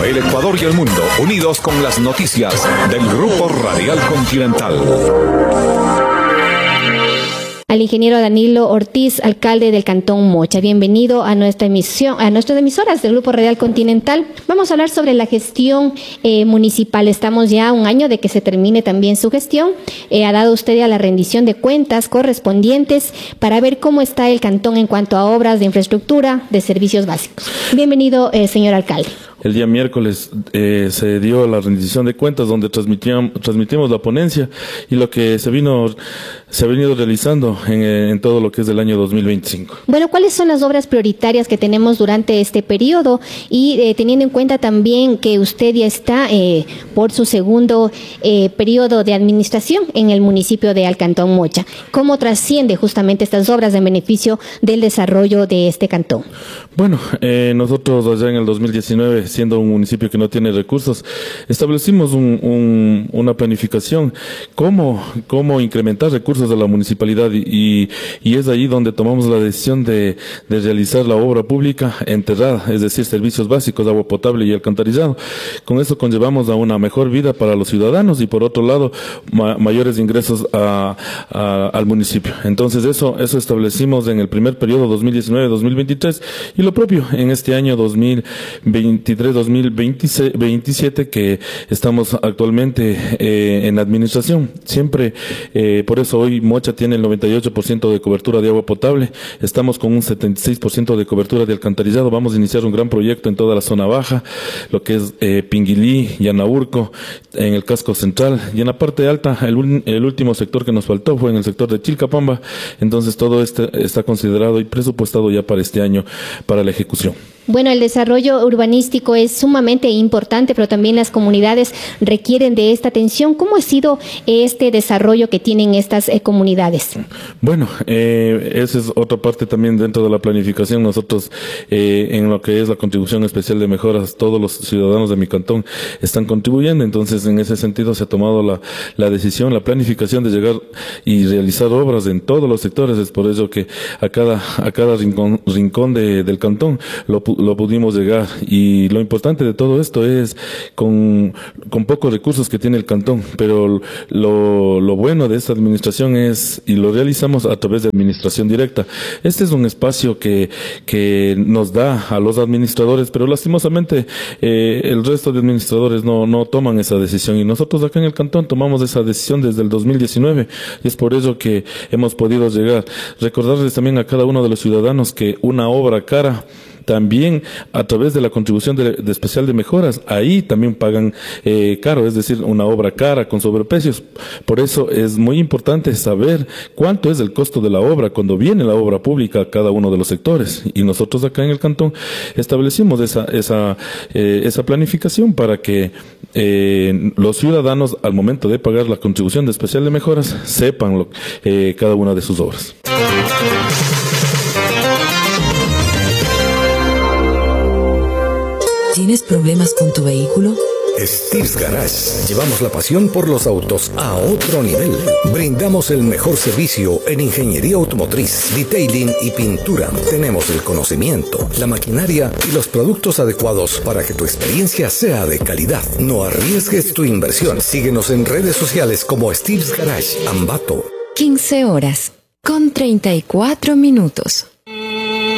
El Ecuador y el mundo unidos con las noticias del Grupo Radial Continental. Al ingeniero Danilo Ortiz, alcalde del Cantón Mocha. Bienvenido a nuestra emisión, a nuestras emisoras del Grupo Radial Continental. Vamos a hablar sobre la gestión municipal. Estamos ya a un año de que se termine también su gestión. Ha dado usted ya la rendición de cuentas correspondientes para ver cómo está el cantón en cuanto a obras de infraestructura, de servicios básicos. Bienvenido, señor alcalde. El día miércoles se dio la rendición de cuentas donde transmitimos la ponencia y lo que se ha venido realizando en todo lo que es del año 2025. Bueno, ¿cuáles son las obras prioritarias que tenemos durante este periodo? Y teniendo en cuenta también que usted ya está por su segundo periodo de administración en el municipio de Cantón Mocha. ¿Cómo trasciende justamente estas obras en beneficio del desarrollo de este cantón? Bueno, nosotros allá en el 2019, siendo un municipio que no tiene recursos, establecimos una planificación, cómo incrementar recursos de la municipalidad y es ahí donde tomamos la decisión de realizar la obra pública enterrada, es decir, servicios básicos, agua potable y alcantarillado. Con eso conllevamos a una mejor vida para los ciudadanos y por otro lado, mayores ingresos al municipio. Entonces eso establecimos en el primer periodo 2019-2023 y lo propio en este año 2023-2027 que estamos actualmente en administración. Siempre, por eso hoy Mocha tiene el 98% de cobertura de agua potable, estamos con un 76% de cobertura de alcantarillado. Vamos a iniciar un gran proyecto en toda la zona baja, lo que es Pinguilí, Yanaurco, en el casco central, y en la parte alta, el último sector que nos faltó fue en el sector de Chilcapamba. Entonces todo está considerado y presupuestado ya para este año, para la ejecución. Bueno, el desarrollo urbanístico es sumamente importante, pero también las comunidades requieren de esta atención. ¿Cómo ha sido este desarrollo que tienen estas comunidades? Bueno, esa es otra parte también dentro de la planificación. Nosotros, en lo que es la contribución especial de mejoras, todos los ciudadanos de mi cantón están contribuyendo. Entonces, en ese sentido se ha tomado la decisión, la planificación de llegar y realizar obras en todos los sectores. Es por ello que a cada rincón del cantón lo pudimos llegar, y lo importante de todo esto es con pocos recursos que tiene el cantón, pero lo bueno de esta administración es, y lo realizamos a través de administración directa. Este es un espacio que nos da a los administradores, pero lastimosamente el resto de administradores no toman esa decisión, y nosotros acá en el cantón tomamos esa decisión desde el 2019 y es por ello que hemos podido llegar. Recordarles también a cada uno de los ciudadanos que una obra cara, también a través de la contribución de especial de mejoras, ahí también pagan caro, es decir, una obra cara con sobreprecios. Por eso es muy importante saber cuánto es el costo de la obra cuando viene la obra pública a cada uno de los sectores. Y nosotros acá en el cantón establecimos esa planificación para que los ciudadanos al momento de pagar la contribución de especial de mejoras sepan cada una de sus obras. ¿Tienes problemas con tu vehículo? Steve's Garage. Llevamos la pasión por los autos a otro nivel. Brindamos el mejor servicio en ingeniería automotriz, detailing y pintura. Tenemos el conocimiento, la maquinaria y los productos adecuados para que tu experiencia sea de calidad. No arriesgues tu inversión. Síguenos en redes sociales como Steve's Garage Ambato. 15 horas con 34 minutos.